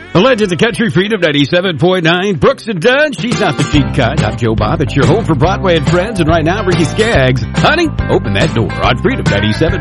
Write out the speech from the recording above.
The Legends of Country Freedom 97.9. Brooks and Dunn. She's not the cheap kind. I'm Joe Bob. It's your home for Broadway and Friends. And right now, Ricky Skaggs. Honey, open that door on Freedom 97.9.